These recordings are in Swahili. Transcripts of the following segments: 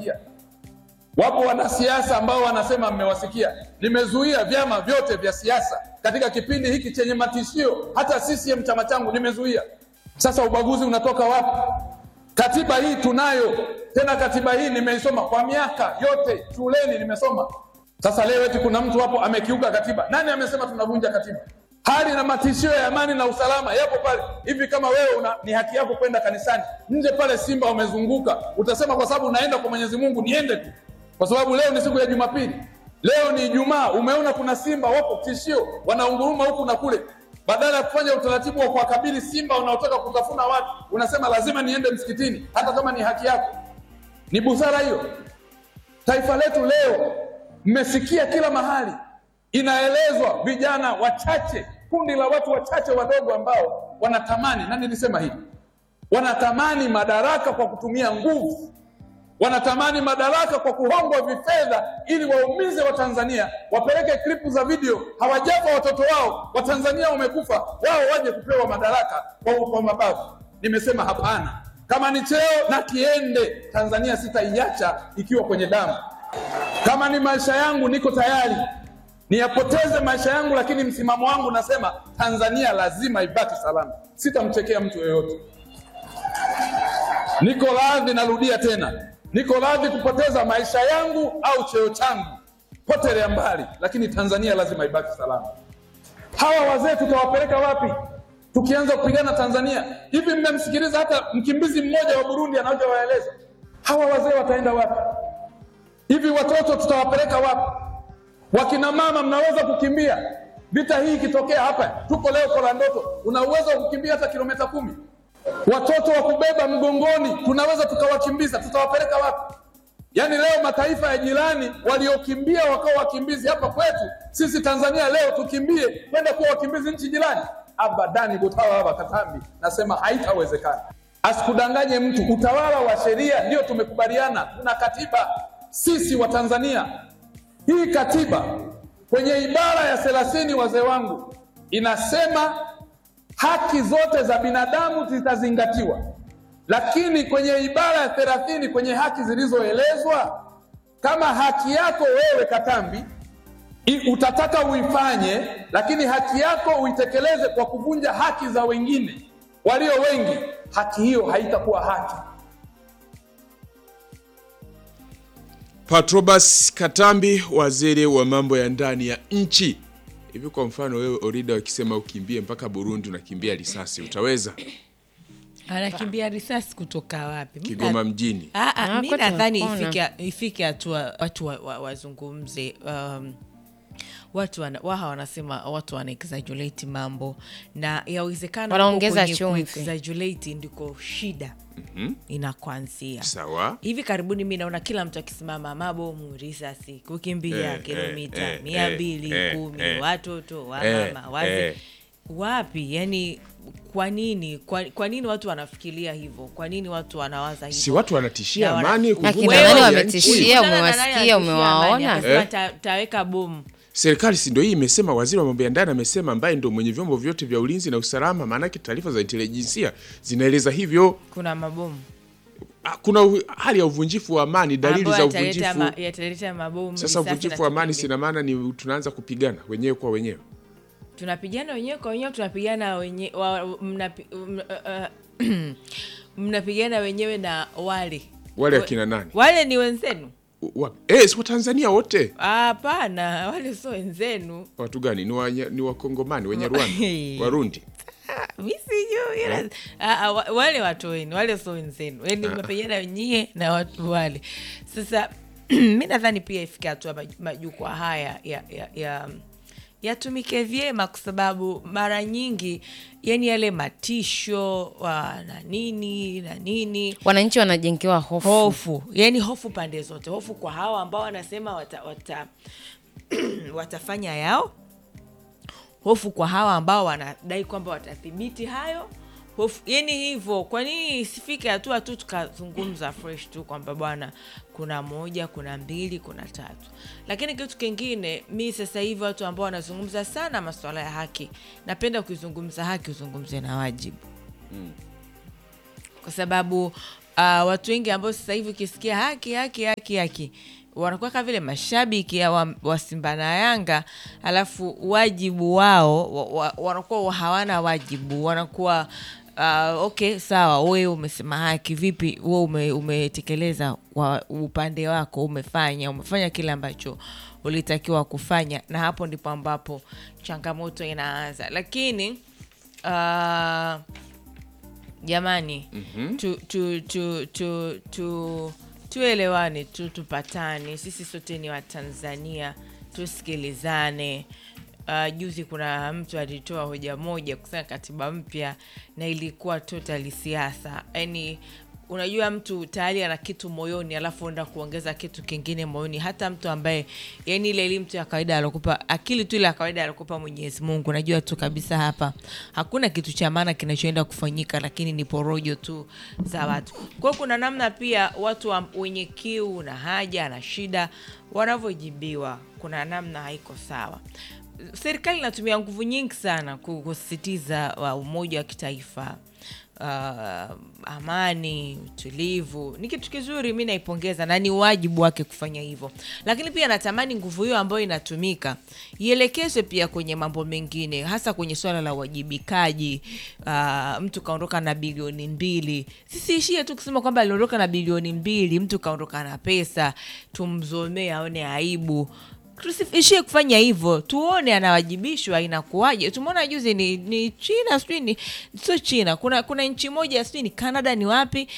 mmewasikia. Wapo wanasiasa ambao wanasema mmewasikia. Nimezuia vyama vyote vya siasa katika kipindi hiki chenye matishio, hata CCM chama changu nimezuia. Sasa ubaguzi unatoka wapi? Katiba hii tunayo, tena katiba hii nimeisoma kwa miaka yote shuleni nimesoma. Sasa leo eti kuna mtu hapo amekiuka katiba. Nani amesema tunavunja katiba? Hali na matishio ya amani na usalama yapo pale. Hivi kama wewe ni haki yako kwenda kanisani, nje pale simba wamezunguka, utasema kwa sababu naenda kwa Mwenyezi Mungu niende tu? Kwa sababu leo ni siku ya Jumapili, leo ni Ijumaa, umeona kuna simba wapo tishio, wanaunguruma huku na kule. Badala ya kufanya utaratibu wa kuwakabili simba wanaotaka kutafuna watu, unasema lazima niende msikitini hata kama ni haki yako. Ni busara hiyo? Taifa letu leo mmesikia kila mahali inaelezwa vijana wachache, kundi la watu wachache wadogo ambao wanatamani, na nilisema hivi, wanatamani madaraka kwa kutumia nguvu, wanatamani madaraka kwa kuhongwa vifedha ili waumize wa Tanzania, wapeleke klipu za video, hawajafa watoto wao, wa Tanzania wamekufa, wao waje kupewa madaraka kwa mabavu. Nimesema hapana. Kama ni cheo na kiende, Tanzania sitaiacha ikiwa kwenye damu. Kama ni maisha yangu, niko tayari niyapoteze maisha yangu, lakini msimamo wangu nasema Tanzania lazima ibaki salama. Sitamchekea mtu yeyote. Niko radhi, narudia tena, niko radhi kupoteza maisha yangu au cheo changu, potelea mbali, lakini Tanzania lazima ibaki salama. Hawa wazee tutawapeleka wapi tukianza kupigana Tanzania? Hivi mmemsikiliza hata mkimbizi mmoja wa Burundi anachowaeleza? Hawa wazee wataenda wapi? Hivi watoto tutawapeleka wapi? Wakina mama mnaweza kukimbia. Vita hii ikitokea hapa, tuko leo kwa ndoto, una uwezo wa kukimbia hata kilomita 10. Watoto wa kubeba mgongoni tunaweza tukawakimbiza, tutawapeleka wapi? Yaani leo mataifa ya jirani waliokimbia wakawa wakimbizi hapa kwetu, sisi Tanzania leo tukimbie kwenda kuwa wakimbizi nchi jirani? Abadani butawa hapa Katambi, nasema haitawezekana. Asikudanganye mtu, utawala wa sheria ndio tumekubaliana, tuna katiba sisi wa Tanzania. Hii katiba kwenye ibara ya 30, wazee wangu, inasema haki zote za binadamu zitazingatiwa. Lakini kwenye ibara ya 30, kwenye haki zilizoelezwa, kama haki yako wewe Katambi utataka uifanye, lakini haki yako uitekeleze kwa kuvunja haki za wengine walio wengi, haki hiyo haitakuwa haki. Patrobas Katambi, waziri wa mambo ya ndani ya nchi. Hivi kwa mfano wewe Orida wakisema ukimbie mpaka Burundi, unakimbia risasi, utaweza? Anakimbia risasi kutoka wapi? Kigoma mjini. Mimi nadhani ifike hatua watu wazungumze. Watu wanasema watu wana exaggerate mambo, na yawezekana wanaongeza chumvi. Exaggerate ndiko shida inakuanzia. Sawa. Hivi karibuni mimi naona kila mtu akisimama mabomu, risasi, kukimbia kilomita 210, watoto, wamama, wazee. Wapi? Yani kwa nini watu wanafikiria hivyo? Kwa nini watu wanawaza hivyo? Si watu wanatishia amani, kuvunja nani wametishia, umewasikia, umewaona? Taweka bomu. Serikali si ndio hii imesema, waziri wa mambo ya ndani amesema, ambaye ndio mwenye vyombo vyote vya ulinzi na usalama, maana yake taarifa za intelijensia zinaeleza hivyo. Kuna mabomu. Kuna hali ya uvunjifu wa amani, dalili za uvunjifu. Yataleta mabomu. Sasa uvunjifu wa amani sina maana ni tunaanza kupigana wenyewe kwa wenyewe. Tunapigana wenyewe kwa wenyewe, tunapigana wenyewe, mnapigana wenyewe na wale akina nani? Wale ni wenzenu. Si wa Tanzania wote? Hapana, wale sio wenzenu. Watu gani? Ni Wakongomani wenye Rwanda, Warundi. Mimi sijui. Wale watu wenu, wale sio wenzenu. Yaani mnapigana wenyewe na watu wale. Sasa mimi nadhani pia ifike hatua majukwaa haya yatumike vyema, kwa sababu mara nyingi yani yale matisho na nini wananchi wanajengewa hofu. Yani hofu pande zote, hofu kwa hawa ambao wanasema watafanya yao, hofu kwa hawa ambao wanadai kwamba watathibiti hayo, hofu yani hivyo. Kwa nini isifike hatua tu tukazungumza fresh tu kwamba bwana kuna 1, kuna 2, kuna 3? Lakini kitu kingine, mimi sasa hivi watu ambao wanazungumza sana masuala ya haki, napenda kuizungumza haki uzungumze na wajibu. Kwa sababu watu wengi ambao sasa hivi ukisikia haki wanakuwa kama vile mashabiki wa Simba na Yanga, alafu wajibu wao wanakuwa hawana wajibu, wanakuwa okay sawa, wewe umesema haki, vipi wewe umetekeleza upande wako, umefanya kile ambacho ulitakiwa kufanya, na hapo ndipo ambapo changamoto inaanza. Lakini jamani, tuelewane, tupatane, sisi sote ni wa Tanzania, tusikilizane. Juzi kuna mtu alitoa hoja moja kusema katiba mpya na ilikuwa totally siasa. Yaani unajua mtu tayari ana kitu moyoni alafu enda kuongeza kitu kingine moyoni. Hata mtu ambaye yani ile elimu tu ya kawaida alokupa, akili tu ile ya kawaida alokupa Mwenyezi Mungu, najua tu kabisa hapa hakuna kitu cha maana kinachoenda kufanyika, lakini ni porojo tu za watu. Kwa kuna namna pia watu wenye kiu na haja na shida wanavyojibiwa, kuna namna haiko sawa. Serikali inatumia nguvu nyingi sana kusisitiza umoja wa kitaifa, amani, utulivu. Ni kitu kizuri, mimi naipongeza na ni wajibu wake kufanya hivyo. Lakini pia natamani nguvu hiyo ambayo inatumika ielekezwe pia kwenye mambo mengine, hasa kwenye swala la wajibikaji. Mtu kaondoka na bilioni 2. Sisi ishie tu kusema kwamba aliondoka na bilioni 2, mtu kaondoka na pesa, tumzomee aone aibu. Tusifishie kufanya hivyo, tuone anawajibishwa inakuaje. Tumeona juzi ni China, sio China, kuna nchi moja sijui ni Canada, ni wapi,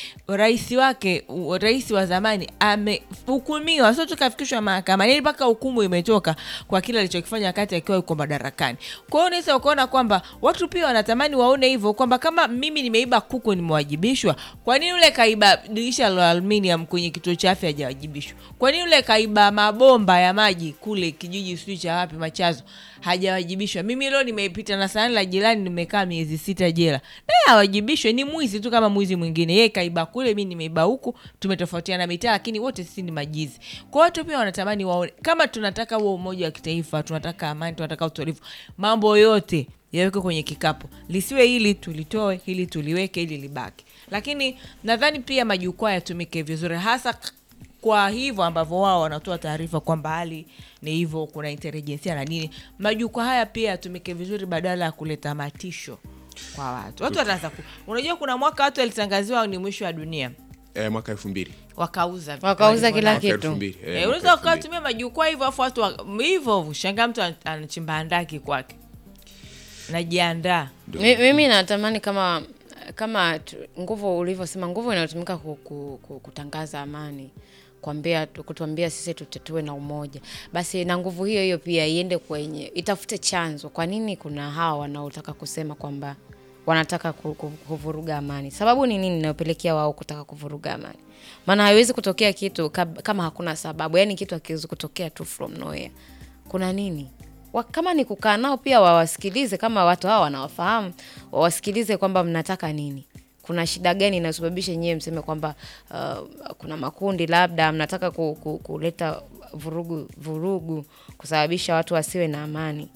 rais wa zamani amehukumiwa, sio tukafikishwa mahakamani mpaka hukumu imetoka kwa kile alichokifanya wakati akiwa yuko madarakani. Kwa hiyo unaweza ukaona kwamba watu pia wanatamani waone hivyo, kwamba kama mimi nimeiba kuku nimewajibishwa, kwa nini yule kaiba dirisha la aluminium kwenye kituo cha afya hajawajibishwa? Kwa nini yule kaiba mabomba ya maji kule kijiji sio cha wapi Machazo hajawajibishwa? Mimi leo nimeipita na sahani la jirani nimekaa miezi 6 jela, naye hawajibishwe. Ni mwizi tu kama mwizi mwingine, yeye kaiba kule, mimi nimeiba huku, tumetofautiana mitaa, lakini wote sisi ni majizi. Kwa watu pia wanatamani waone, kama tunataka huo umoja wa kitaifa, tunataka amani, tunataka utulivu, mambo yote yaweke kwenye kikapu, lisiwe hili tulitoe, hili tuliweke, hili libaki. Lakini nadhani pia majukwaa yatumike vizuri, hasa kwa hivyo ambavyo wao wanatoa taarifa kwamba hali ni hivyo, kuna intelligence na nini. Majukwaa haya pia yatumike vizuri badala ya kuleta matisho kwa watu. Watu wataanza unajua kuna mwaka watu walitangaziwa ni mwisho wa dunia. Mwaka 2000. Wakauza kila kitu. Unaweza ukatumia majukwaa hivyo afu watu hivyo shanga mtu anachimba andaki kwake. Najiandaa. Mimi natamani kama nguvu ulivyosema, nguvu inayotumika kutangaza amani, kutuambia sisi tutetue na umoja, basi na nguvu hiyo pia iende kwenye itafute chanzo. Kwa nini kuna hawa wanaotaka kusema kwamba wanataka kuvuruga amani? Sababu ni nini inayopelekea wao kutaka kuvuruga amani? Maana haiwezi kutokea kitu kama hakuna sababu. Yaani kitu hakiwezi kutokea tu from nowhere. Kuna nini? Kama ni kukaa nao pia wawasikilize, kama watu hao wanawafahamu, wawasikilize kwamba mnataka nini. Kuna shida gani inasababisha nyewe mseme kwamba kuna makundi labda mnataka kuleta vurugu kusababisha watu wasiwe na amani.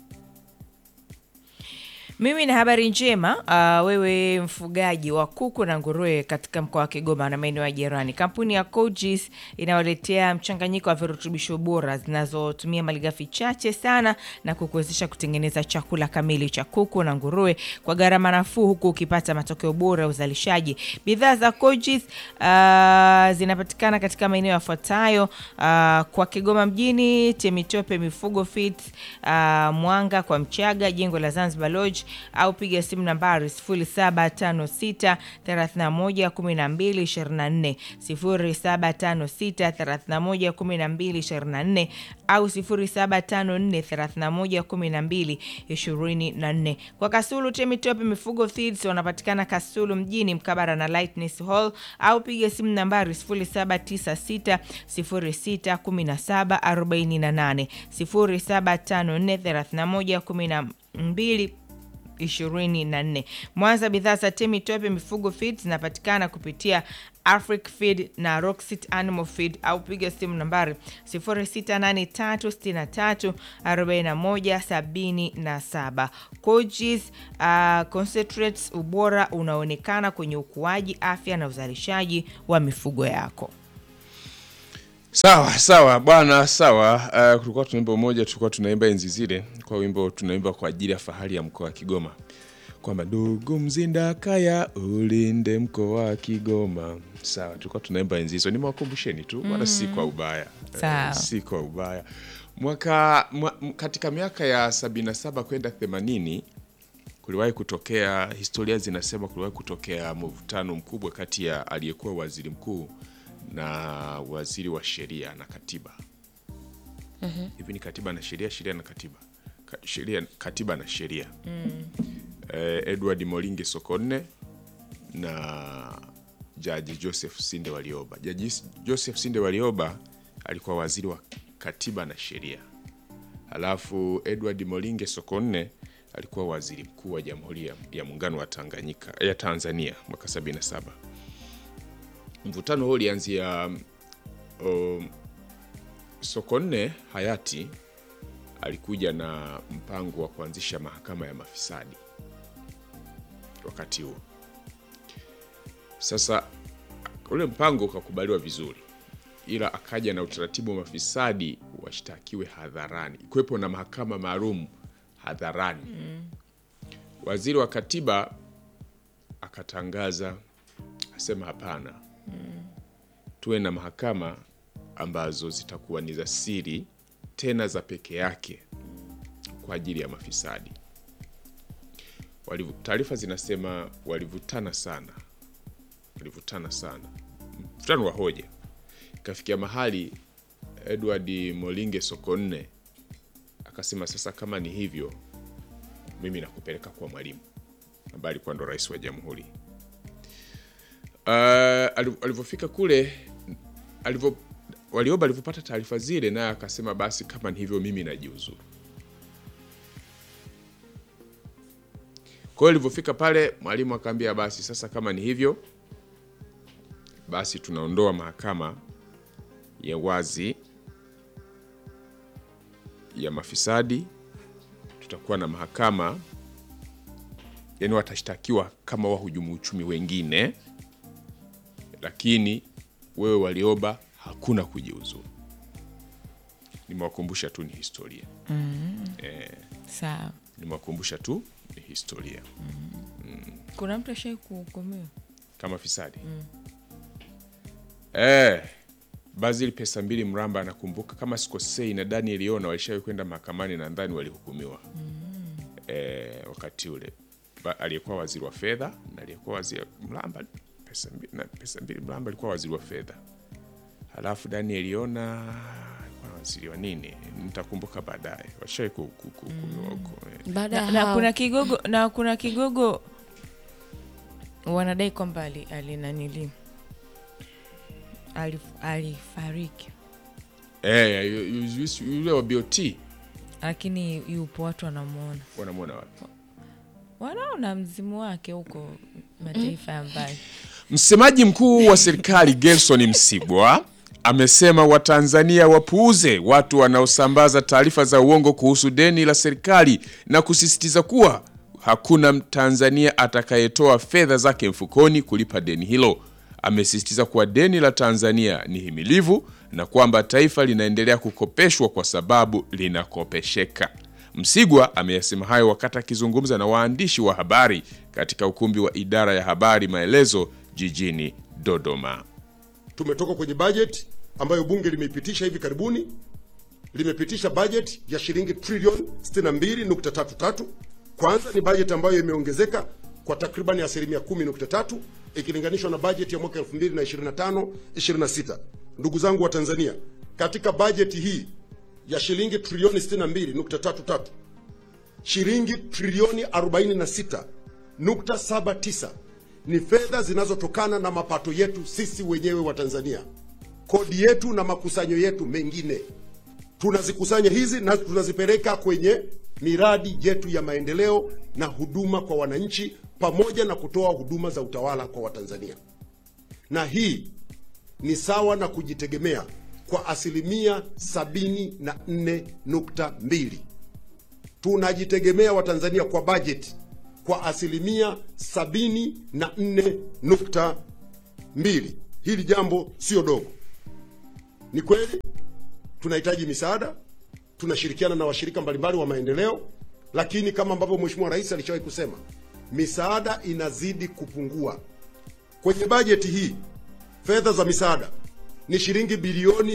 Mimi na habari njema, wewe mfugaji wa kuku na nguruwe katika mkoa wa Kigoma na maeneo ya jirani. Kampuni ya Kojis inawaletea mchanganyiko wa virutubisho bora zinazotumia malighafi chache sana na kukuwezesha kutengeneza chakula kamili cha kuku na nguruwe kwa gharama nafuu, huku ukipata matokeo bora ya uzalishaji. Bidhaa za Kojis zinapatikana katika maeneo yafuatayo: kwa Kigoma mjini, Temitope Mifugo Feeds, Mwanga kwa Mchaga, jengo la Zanzibar Lodge, au piga simu nambari 0756 31 12 24, 0756 31 12 24 au 0754 31 12 24. Kwa Kasulu, Temitope Mifugo Feeds wanapatikana Kasulu mjini mkabara na Lightness Hall, au piga simu nambari 0796 06 17 48, 0754 31 12 2024. Mwanza, bidhaa za Temitope Mifugo Feed zinapatikana kupitia Afric Feed na Roxit Animal Feed au piga simu nambari 0683634177. Coaches concentrates, ubora unaonekana kwenye ukuaji, afya na uzalishaji wa mifugo yako. Sawa bwana, sawa. Kulikuwa tunaimba moja, tulikuwa tunaimba enzi zile, kwa wimbo tunaimba kwa ajili ya fahari ya mkoa wa Kigoma, kwamba ndugu Mzinda Kaya ulinde mkoa wa Kigoma. Sawa, tulikuwa tunaimba enzi hizo, nimewakumbusheni tu wala si kwa ubaya. Si kwa ubaya. Katika miaka ya 77 kwenda 80 kuliwahi kutokea, historia zinasema kuliwahi kutokea mvutano mkubwa kati ya aliyekuwa waziri mkuu na waziri wa sheria na katiba. Hivi ni katiba na sheria, sheria na katiba. Katiba na sheria. Edward Moringe Sokoine na Jaji Joseph Sinde Warioba. Jaji Joseph Sinde Warioba alikuwa waziri wa katiba na sheria. Halafu Edward Moringe Sokoine alikuwa waziri mkuu wa Jamhuri ya Muungano wa Tanzania mwaka 77. Mvutano huo ulianzia Sokoine hayati alikuja na mpango wa kuanzisha mahakama ya mafisadi wakati huo. Sasa ule mpango ukakubaliwa vizuri, ila akaja na utaratibu wa mafisadi washtakiwe hadharani, kuwepo na mahakama maalum hadharani. Waziri wa katiba akatangaza, asema hapana, tuwe na mahakama ambazo zitakuwa ni za siri, tena za peke yake kwa ajili ya mafisadi. Taarifa zinasema walivutana sana. Mvutano wa hoja kafikia mahali Edward Moringe Sokoine akasema, sasa kama ni hivyo, mimi nakupeleka kwa Mwalimu ambaye alikuwa ndo rais wa jamhuri. Alivofika kule, Warioba alivopata taarifa zile, naye akasema basi kama ni hivyo mimi najiuzuru. Kwa hiyo alivofika pale, Mwalimu akaambia basi sasa kama ni hivyo, basi tunaondoa mahakama ya wazi ya mafisadi, tutakuwa na mahakama, yani watashtakiwa kama wahujumu uchumi wengine, lakini wewe Warioba hakuna kujiuzuru. Nimewakumbusha tu ni historia. Sawa. Nimewakumbusha tu ni historia. Kuna mtu ashai kuhukumiwa kama fisadi? Basil Pesambili Mramba anakumbuka, kama sikosei, na Daniel Yona walishawahi kwenda mahakamani na ndani walihukumiwa. Wakati ule aliyekuwa waziri wa fedha na aliyekuwa waziri Mramba, Pesambili Mramba alikuwa waziri wa fedha. Halafu Daniel Yona alikuwa waziri wa nini? Nitakumbuka baadaye. Washawahi kuhukumiwa huko. Na kuna kigogo wanadai kwamba alifariki. Yule wa BOT. Lakini yupo, watu wanamuona wapi? Wanaona mzimu wake huko mataifa ya mbali. Msemaji mkuu wa serikali Gerson Msigwa amesema Watanzania wapuuze watu wanaosambaza taarifa za uongo kuhusu deni la serikali na kusisitiza kuwa hakuna Mtanzania atakayetoa fedha zake mfukoni kulipa deni hilo. Amesisitiza kuwa deni la Tanzania ni himilivu na kwamba taifa linaendelea kukopeshwa kwa sababu linakopesheka. Msigwa ameyasema hayo wakati akizungumza na waandishi wa habari katika ukumbi wa idara ya habari Maelezo jijini Dodoma. Tumetoka kwenye budget ambayo bunge limeipitisha hivi karibuni. Limepitisha budget ya shilingi trilioni 62.33. Kwanza ni budget ambayo imeongezeka kwa takriban asilimia 10.3 ikilinganishwa na budget ya mwaka 2025-26. Ndugu zangu wa Tanzania, katika budget hii ya shilingi trilioni 62.33, shilingi trilioni 46.79 ni fedha zinazotokana na mapato yetu sisi wenyewe wa Tanzania, kodi yetu na makusanyo yetu mengine. Tunazikusanya hizi na tunazipeleka kwenye miradi yetu ya maendeleo na huduma kwa wananchi, pamoja na kutoa huduma za utawala kwa Watanzania. Na hii ni sawa na kujitegemea kwa 74.2. Tunajitegemea Watanzania kwa bajeti kwa 74.2. Hili jambo sio dogo. Ni kweli tunahitaji misaada, tunashirikiana na washirika mbalimbali wa maendeleo, lakini kama ambavyo Mheshimiwa Rais alishawahi kusema, misaada inazidi kupungua. Kwenye bajeti hii fedha za misaada ni shilingi bilioni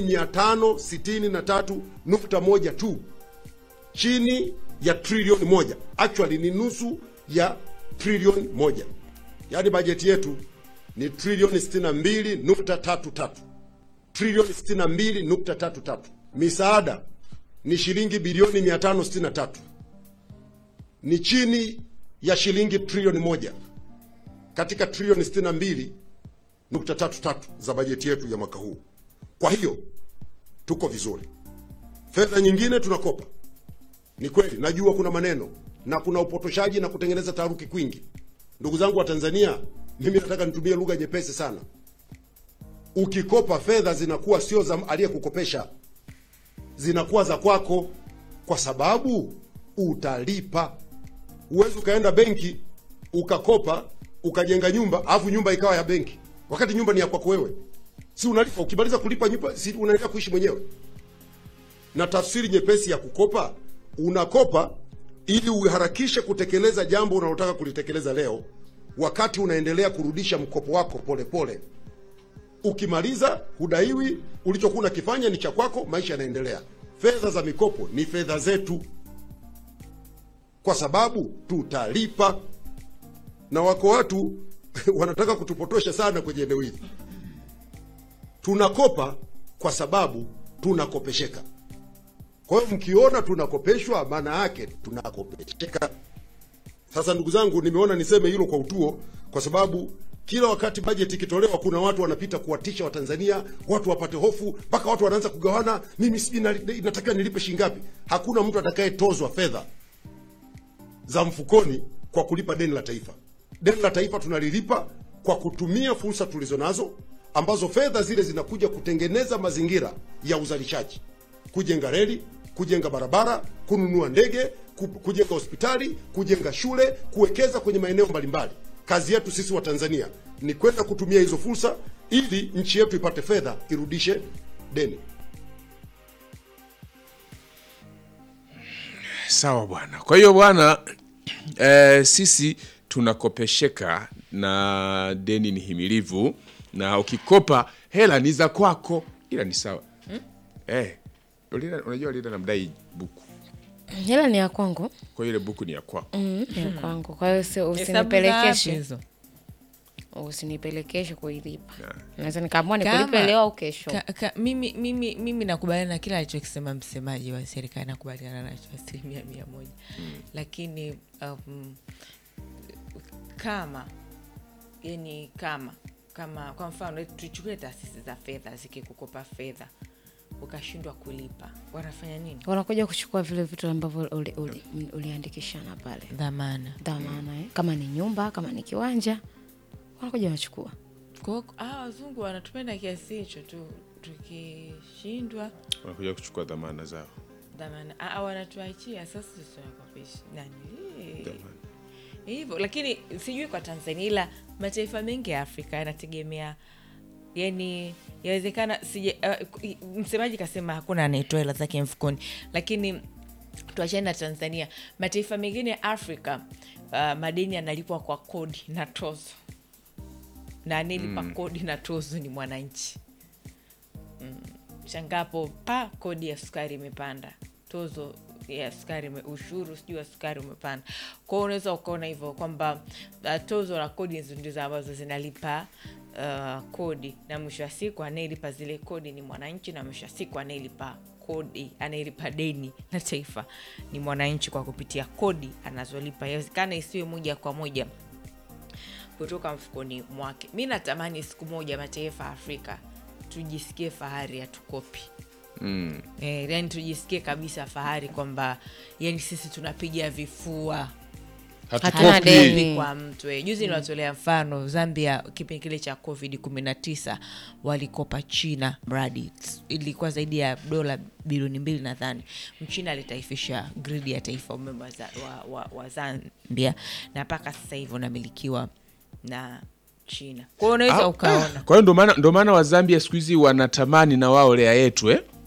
563.1 tu, chini ya trilioni 1. Actually ni nusu ya trilioni 1. Yaani bajeti yetu ni trilioni 62.33. Trilioni 62.33. Misaada ni shilingi bilioni 563. Ni chini ya shilingi trilioni 1 katika trilioni 62.33 za bajeti yetu ya mwaka huu. Kwa hiyo tuko vizuri. Fedha nyingine tunakopa. Ni kweli najua kuna maneno na kuna upotoshaji na kutengeneza taharuki kwingi. Ndugu zangu wa Tanzania, mimi nataka nitumie lugha nyepesi sana. Ukikopa fedha zinakuwa sio za aliyekukopesha, zinakuwa za kwako, kwa sababu utalipa. Huwezi ukaenda benki ukakopa ukajenga nyumba afu nyumba ikawa ya benki wakati nyumba ni ya kwako wewe. Si unalipa? Ukimaliza kulipa nyumba, si unaendelea kuishi mwenyewe? Na tafsiri nyepesi ya kukopa, unakopa ili uharakishe kutekeleza jambo unalotaka kulitekeleza leo, wakati unaendelea kurudisha mkopo wako pole pole. Ukimaliza hudaiwi, ulichokuwa unakifanya ni cha kwako, maisha yanaendelea. Fedha za mikopo ni fedha zetu, kwa sababu tutalipa. Na wako watu wanataka kutupotosha sana kwenye eneo hili. Tunakopa kwa sababu tunakopesheka. Kwa hiyo mkiona tunakopeshwa, maana yake tunakopesheka. Sasa ndugu zangu, nimeona niseme hilo kwa utuo, kwa sababu kila wakati bajeti ikitolewa kuna watu wanapita kuwatisha Watanzania, watu wapate hofu, mpaka watu wanaanza kugawana, mimi inatakiwa nilipe shilingi ngapi. Hakuna mtu atakayetozwa fedha za mfukoni kwa kulipa deni la taifa. Deni la taifa tunalilipa kwa kutumia fursa tulizo nazo, ambazo fedha zile zinakuja kutengeneza mazingira ya uzalishaji, kujenga reli, kujenga barabara, kununua ndege, kujenga hospitali, kujenga shule, kuwekeza kwenye maeneo mbalimbali. Kazi yetu sisi wa Tanzania ni kwenda kutumia hizo fursa ili nchi yetu ipate fedha irudishe deni. Sawa bwana. Kwa hiyo bwana, sisi tunakopesheka na deni ni himilivu, na ukikopa hela ni za kwako, ila ni sawa. Unajua Lida namdai buku. Hela ni ya kwangu. Kwa hiyo ile buku ni ya kwako. Ni ya kwangu. Kwa hiyo usinipelekeshe. Usinipelekeshe kuilipa. Naweza nikaamua nikulipe leo au kesho. Mimi nakubaliana na kila alichokisema msemaji wa serikali, nakubaliana nacho 100%. Lakini kama kwa mfano tuchukue taasisi za fedha, zikikukopa fedha ukashindwa kulipa, wanafanya nini? Wanakuja kuchukua vile vitu ambavyo uliandikishana pale. Dhamana kama ni nyumba, kama ni kiwanja, wanakuja wanachukua. Kwa wazungu wanatupenda kiasi hicho tu, tukishindwa wanakuja kuchukua dhamana zao. Wanatuachia sasa, tunakopesha nani hivyo. Lakini sijui kwa Tanzania, ila mataifa mengi ya Afrika yanategemea, yani yawezekana msemaji kasema hakuna anayetoa hela zake mfukoni, lakini tuachane na Tanzania, mataifa mengine ya Afrika madeni yanalipwa kwa kodi na tozo, na anelipa kodi na tozo ni mwananchi. Shangapo kodi ya sukari imepanda, tozo ya sukari, ushuru sijui wa sukari umepanda. Kwa hiyo unaweza ukaona hivyo kwamba tozo na kodi ndizo ambazo zinalipa kodi, na mwisho wa siku anayelipa zile kodi ni mwananchi, na mwisho wa siku anayelipa kodi, anayelipa deni la taifa ni mwananchi kwa kupitia kodi anazolipa. Yawezekana isiwe moja kwa moja kutoka mfukoni mwake. Mimi natamani siku moja mataifa ya Afrika tujisikie fahari ya tukopi. Yani tujisikie kabisa fahari kwamba yani sisi tunapiga vifua Hatuna hatukopi. deni. kwa mtu. Juzi niwatolea mfano Zambia, kipindi kile cha COVID-19 walikopa China mradi ilikuwa zaidi ya dola bilioni 2 nadhani. Mchina alitaifisha grid ya taifa umeme wa Zambia na mpaka sasa hivi unamilikiwa na China. Kwa hiyo unaweza ukaona. Kwa hiyo ndo maana wa Zambia siku hizi wanatamani na wao lea yetu